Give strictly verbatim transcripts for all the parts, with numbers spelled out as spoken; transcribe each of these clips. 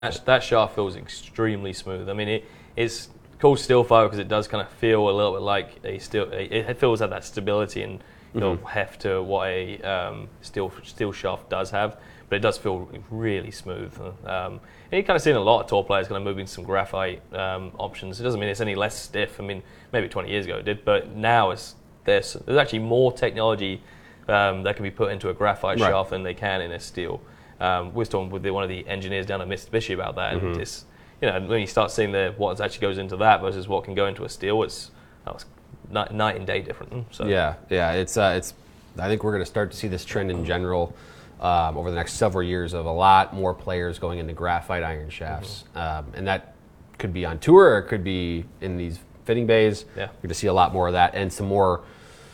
That, that shaft feels extremely smooth. I mean, it, it's called steel fiber because it does kind of feel a little bit like a steel. It feels like that stability and you know, mm-hmm. heft to what a um, steel steel shaft does have, but it does feel really smooth. Um, and you kind of seen a lot of tour players kind of moving to some graphite um, options. It doesn't mean it's any less stiff. I mean, maybe twenty years ago it did, but now it's there's there's actually more technology um, that can be put into a graphite right. shaft than they can in a steel. Um, we were talking with the, one of the engineers down at Mitsubishi about that, and mm-hmm. it's, you know, when you start seeing the what actually goes into that versus what can go into a steel, it's that was night, night and day different. So yeah, yeah, it's uh, it's. I think we're going to start to see this trend in general um, over the next several years of a lot more players going into graphite iron shafts, mm-hmm. um, and that could be on tour or it could be in these fitting bays. Yeah, we're going to see a lot more of that and some more.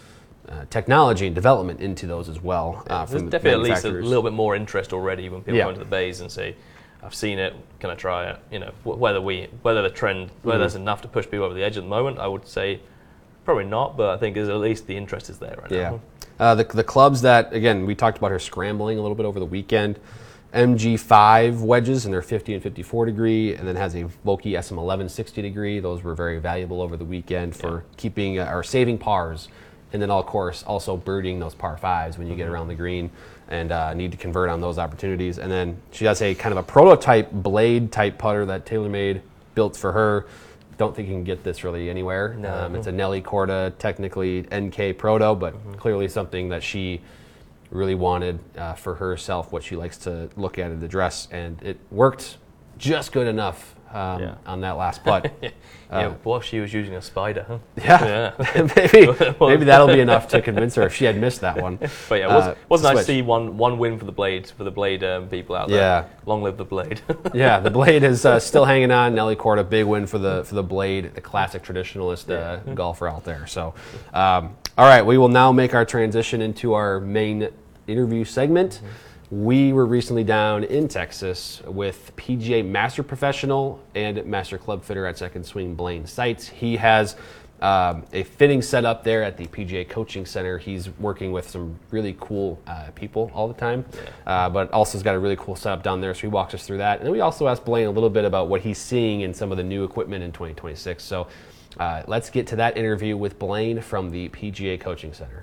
Uh, technology and development into those as well. Yeah, uh, from there's definitely at least a little bit more interest already when people yeah. go into the bays and say, "I've seen it, can I try it?" You know, whether we, whether the trend, whether mm-hmm. there's enough to push people over the edge at the moment, I would say probably not. But I think there's at least the interest is there right yeah. now. Uh, the the clubs that again we talked about her scrambling a little bit over the weekend. M G five wedges and they're fifty and fifty-four degree, and then has a Vokey S M eleven sixty degree. Those were very valuable over the weekend for yeah. keeping uh, or saving pars. And then, of course, also birding those par fives when you mm-hmm. get around the green and uh, need to convert on those opportunities. And then she has a kind of a prototype blade type putter that TaylorMade built for her. Don't think you can get this really anywhere. No. Um, it's a Nelly Corda, technically N K Proto, but mm-hmm. clearly something that she really wanted uh, for herself, what she likes to look at in the dress. And it worked just good enough um, yeah. on that last putt. yeah, uh, well, she was using a spider, huh? Yeah, yeah. maybe maybe that'll be enough to convince her if she had missed that one. But yeah, it was, uh, was nice to see one one win for the blade for the blade um, people out there. Yeah, long live the blade. yeah, the blade is uh, still hanging on. Nelly Corda, big win for the for the blade, the classic traditionalist uh, yeah. golfer out there. So, um, all right, we will now make our transition into our main interview segment. Mm-hmm. We were recently down in Texas with P G A Master Professional and Master Club Fitter at Second Swing, Blaine Seitz. He has um, a fitting set up there at the P G A Coaching Center. He's working with some really cool uh, people all the time, yeah. uh, but also has got a really cool setup down there, so he walks us through that. And then we also asked Blaine a little bit about what he's seeing in some of the new equipment in twenty twenty-six. So uh, let's get to that interview with Blaine from the P G A Coaching Center.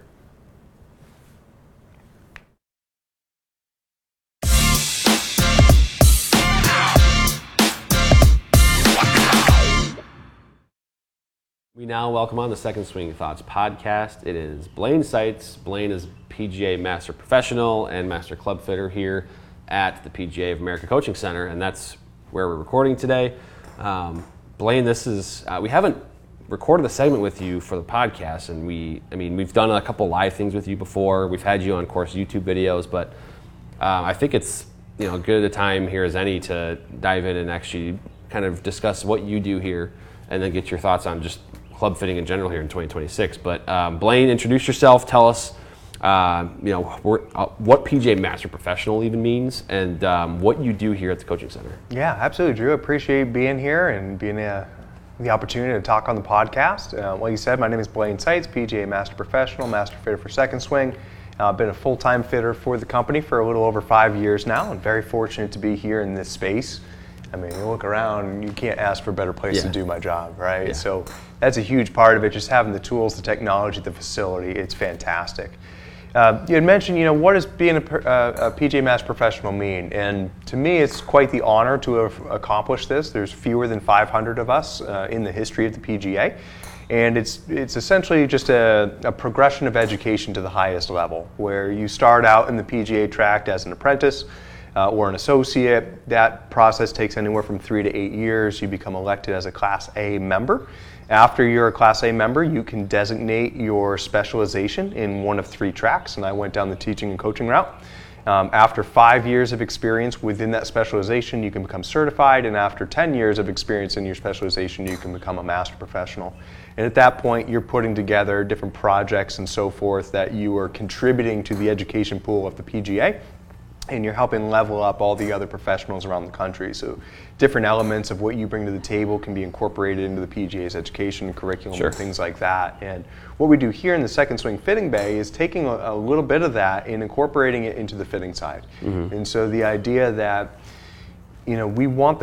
We now welcome on the Second Swing Thoughts podcast. It is Blaine Seitz. Blaine is P G A Master Professional and Master Club Fitter here at the P G A of America Coaching Center, and that's where we're recording today. Um, Blaine, this is uh, we haven't recorded a segment with you for the podcast, and we, I mean, we've done a couple live things with you before. We've had you on, of course, YouTube videos, but um, I think it's you know good a time here as any to dive in and actually kind of discuss what you do here, and then get your thoughts on just club fitting in general here in twenty twenty-six. But um, Blaine, introduce yourself. Tell us, uh, you know, we're, uh, what P G A Master Professional even means, and um, what you do here at the Coaching Center. Yeah, absolutely, Drew. Appreciate being here and being a, the opportunity to talk on the podcast. Uh, like you said, my name is Blaine Seitz, P G A Master Professional, Master Fitter for Second Swing. Uh, I've been a full-time fitter for the company for a little over five years now, and very fortunate to be here in this space. I mean, you look around, you can't ask for a better place yeah. to do my job, right? Yeah. So that's a huge part of it, just having the tools, the technology, the facility. It's fantastic. Uh, you had mentioned, you know, what does being a, uh, a P G A Master Professional mean? And to me, it's quite the honor to have accomplished this. There's fewer than five hundred of us uh, in the history of the P G A. And it's it's essentially just a, a progression of education to the highest level, where you start out in the P G A tract as an apprentice, Uh, or an associate. That process takes anywhere from three to eight years. You become elected as a Class A member. After you're a Class A member, you can designate your specialization in one of three tracks, and I went down the teaching and coaching route. Um, after five years of experience within that specialization, you can become certified, and after ten years of experience in your specialization, you can become a Master Professional. And at that point, you're putting together different projects and so forth that you are contributing to the education pool of the P G A, and you're helping level up all the other professionals around the country. So different elements of what you bring to the table can be incorporated into the P G A's education curriculum sure. and things like that. And what we do here in the Second Swing Fitting Bay is taking a, a little bit of that and incorporating it into the fitting side. Mm-hmm. And so the idea that you know, we want